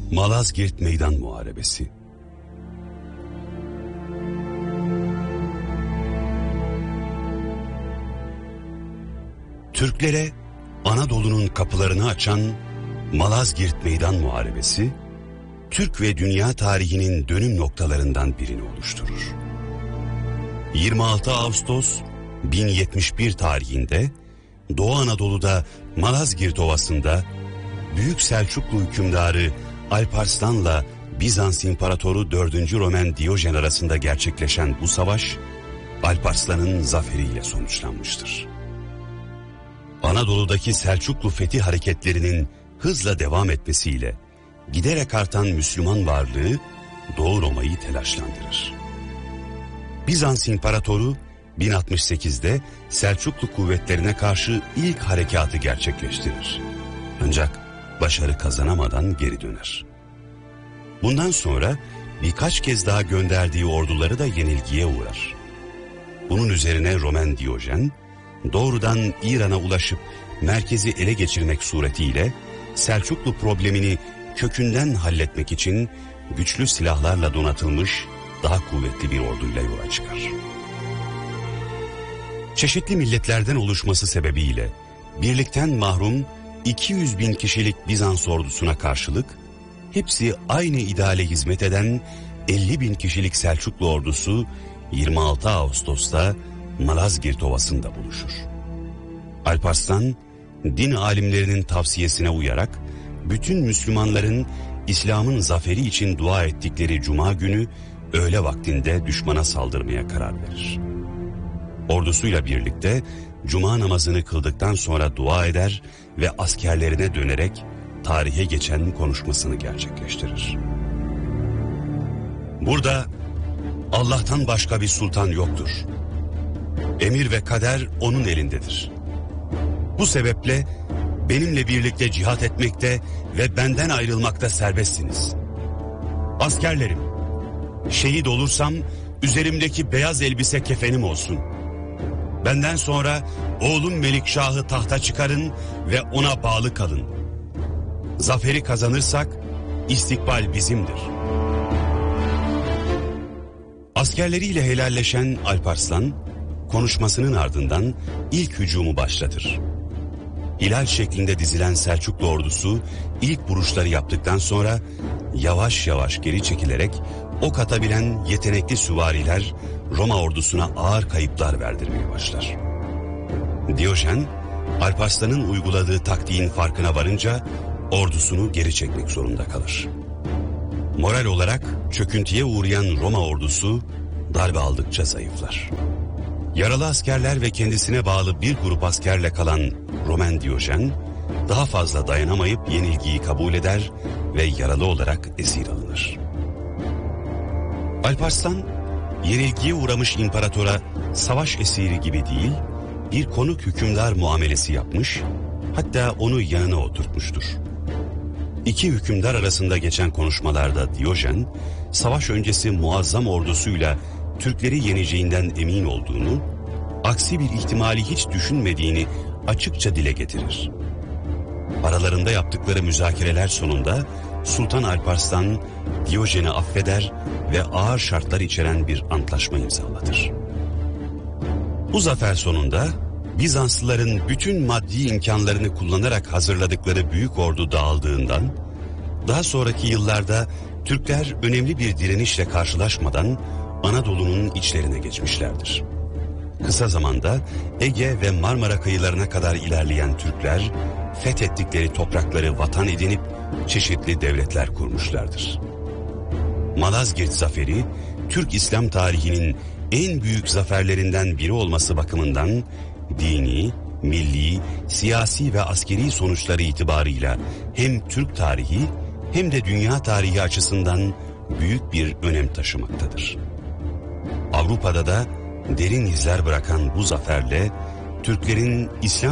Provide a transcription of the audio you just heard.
Malazgirt Meydan Muharebesi. Türklere Anadolu'nun kapılarını açan Malazgirt Meydan Muharebesi, Türk ve dünya tarihinin dönüm noktalarından birini oluşturur. 26 Ağustos 1071 tarihinde Doğu Anadolu'da Malazgirt Ovası'nda Büyük Selçuklu hükümdarı Alparslan'la Bizans İmparatoru 4. Roman Diyojen arasında gerçekleşen bu savaş, Alparslan'ın zaferiyle sonuçlanmıştır. Anadolu'daki Selçuklu fethi hareketlerinin hızla devam etmesiyle giderek artan Müslüman varlığı Doğu Roma'yı telaşlandırır. Bizans İmparatoru 1068'de Selçuklu kuvvetlerine karşı ilk harekatı gerçekleştirir. Ancak başarı kazanamadan geri döner. Bundan sonra birkaç kez daha gönderdiği orduları da yenilgiye uğrar. Bunun üzerine Roman Diyojen doğrudan İran'a ulaşıp merkezi ele geçirmek suretiyle Selçuklu problemini kökünden halletmek için güçlü silahlarla donatılmış daha kuvvetli bir orduyla yola çıkar. Çeşitli milletlerden oluşması sebebiyle birlikten mahrum 200 bin kişilik Bizans ordusuna karşılık hepsi aynı ideale hizmet eden 50 bin kişilik Selçuklu ordusu 26 Ağustos'ta Malazgirt Ovası'nda buluşur. Alparslan, din alimlerinin tavsiyesine uyarak bütün Müslümanların İslam'ın zaferi için dua ettikleri Cuma günü öğle vaktinde düşmana saldırmaya karar verir. Ordusuyla birlikte Cuma namazını kıldıktan sonra dua eder ve askerlerine dönerek tarihe geçen konuşmasını gerçekleştirir. Burada Allah'tan başka bir sultan yoktur. Emir ve kader onun elindedir. Bu sebeple benimle birlikte cihat etmekte ve benden ayrılmakta serbestsiniz. Askerlerim, şehit olursam üzerimdeki beyaz elbise kefenim olsun. Benden sonra oğlum Melikşah'ı tahta çıkarın ve ona bağlı kalın. Zaferi kazanırsak istikbal bizimdir. Askerleriyle helalleşen Alparslan konuşmasının ardından ilk hücumu başlatır. Hilal şeklinde dizilen Selçuklu ordusu ilk vuruşları yaptıktan sonra yavaş yavaş geri çekilerek ok atabilen yetenekli süvariler Roma ordusuna ağır kayıplar verdirmeye başlar. Diyojen, Alparslan'ın uyguladığı taktiğin farkına varınca ordusunu geri çekmek zorunda kalır. Moral olarak çöküntüye uğrayan Roma ordusu darbe aldıkça zayıflar. Yaralı askerler ve kendisine bağlı bir grup askerle kalan Roman Diyojen daha fazla dayanamayıp yenilgiyi kabul eder ve yaralı olarak esir alınır. Alparslan, yenilgiye uğramış imparatora savaş esiri gibi değil, bir konuk hükümdar muamelesi yapmış, hatta onu yanına oturtmuştur. İki hükümdar arasında geçen konuşmalarda Diyojen, savaş öncesi muazzam ordusuyla Türkleri yeneceğinden emin olduğunu, aksi bir ihtimali hiç düşünmediğini açıkça dile getirir. Aralarında yaptıkları müzakereler sonunda Sultan Alparslan Diyojen'i affeder ve ağır şartlar içeren bir antlaşma imzalatır. Bu zafer sonunda Bizanslıların bütün maddi imkanlarını kullanarak hazırladıkları büyük ordu dağıldığından, daha sonraki yıllarda Türkler önemli bir direnişle karşılaşmadan Anadolu'nun içlerine geçmişlerdir. Kısa zamanda Ege ve Marmara kıyılarına kadar ilerleyen Türkler, fethettikleri toprakları vatan edinip çeşitli devletler kurmuşlardır. Malazgirt Zaferi, Türk İslam tarihinin en büyük zaferlerinden biri olması bakımından dini, milli, siyasi ve askeri sonuçları itibarıyla hem Türk tarihi hem de dünya tarihi açısından büyük bir önem taşımaktadır. Avrupa'da da derin izler bırakan bu zaferle Türklerin İslam